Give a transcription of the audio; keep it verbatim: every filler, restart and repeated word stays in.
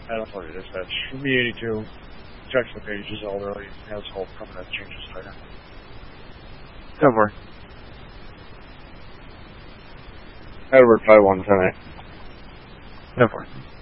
California Dispatch. B eighty-two. Check the pages elderly. Household permanent changes later. Over. Edward five one ten eight. Over.